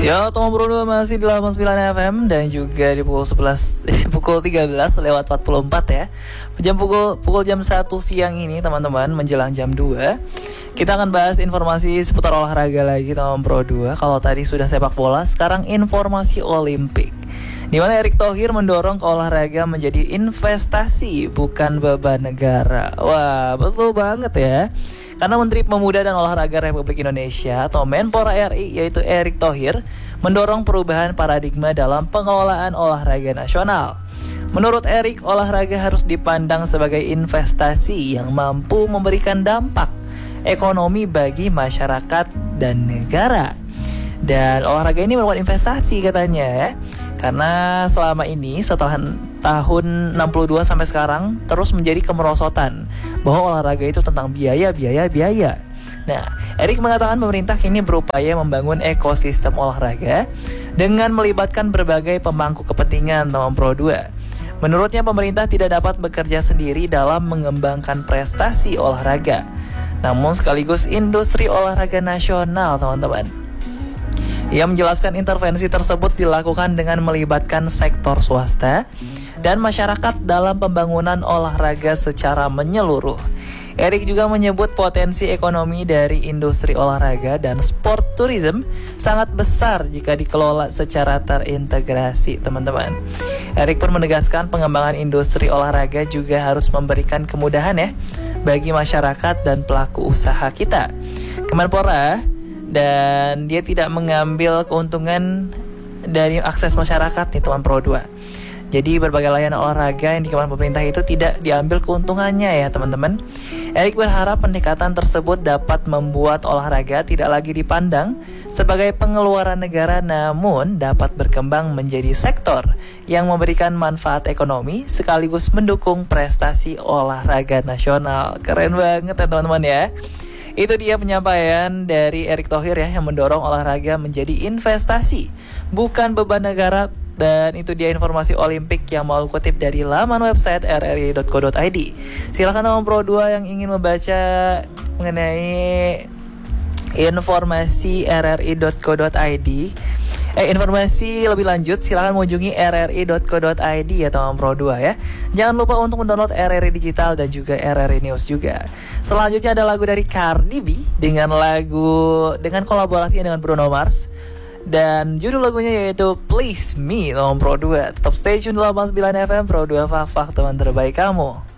Ya, Tom Bruno masih di 89 FM dan juga di pukul 11 pukul 13 lewat 44 ya. Pukul jam 1 siang ini teman-teman menjelang jam 2. Kita akan bahas informasi seputar olahraga lagi Tom Pro 2. Kalau tadi sudah sepak bola, sekarang informasi Olimpik. Di mana Erick Thohir mendorong ke olahraga menjadi investasi bukan beban negara. Wah, betul banget ya. Karena Menteri Pemuda dan Olahraga Republik Indonesia atau Menpora RI yaitu Erick Thohir mendorong perubahan paradigma dalam pengelolaan olahraga nasional. Menurut Erick, olahraga harus dipandang sebagai investasi yang mampu memberikan dampak ekonomi bagi masyarakat dan negara. Dan olahraga ini merupakan investasi katanya ya. Karena selama ini setelah tahun 62 sampai sekarang terus menjadi kemerosotan bahwa olahraga itu tentang biaya. Nah, Erick mengatakan pemerintah kini berupaya membangun ekosistem olahraga dengan melibatkan berbagai pemangku kepentingan Tom Pro 2. Menurutnya pemerintah tidak dapat bekerja sendiri dalam mengembangkan prestasi olahraga, namun sekaligus industri olahraga nasional, teman-teman. Ia menjelaskan intervensi tersebut dilakukan dengan melibatkan sektor swasta dan masyarakat dalam pembangunan olahraga secara menyeluruh. Erick juga menyebut potensi ekonomi dari industri olahraga dan sport tourism sangat besar jika dikelola secara terintegrasi, teman-teman. Erick pun menegaskan pengembangan industri olahraga juga harus memberikan kemudahan ya bagi masyarakat dan pelaku usaha kita. Kemenpora dan dia tidak mengambil keuntungan dari akses masyarakat nih Tuan Pro 2. Jadi berbagai layanan olahraga yang dikeluarkan pemerintah itu tidak diambil keuntungannya ya teman-teman. Erick berharap pendekatan tersebut dapat membuat olahraga tidak lagi dipandang sebagai pengeluaran negara, namun dapat berkembang menjadi sektor yang memberikan manfaat ekonomi sekaligus mendukung prestasi olahraga nasional. Keren banget ya teman-teman ya. Itu dia penyampaian dari Erick Thohir ya yang mendorong olahraga menjadi investasi bukan beban negara. Dan itu dia informasi Olimpik yang mau kutip dari laman website rri.co.id. Silakan Om Pro 2 yang ingin membaca mengenai informasi rri.co.id. Informasi lebih lanjut silakan mengunjungi rri.co.id ya Tom Pro 2 ya. Jangan lupa untuk mendownload RRI Digital dan juga RRI News juga. Selanjutnya ada lagu dari Cardi B dengan kolaborasinya dengan Bruno Mars. Dan judul lagunya yaitu Please Me Tom Pro 2. Tetap stay tune di 89 FM Pro 2 Fak teman terbaik kamu.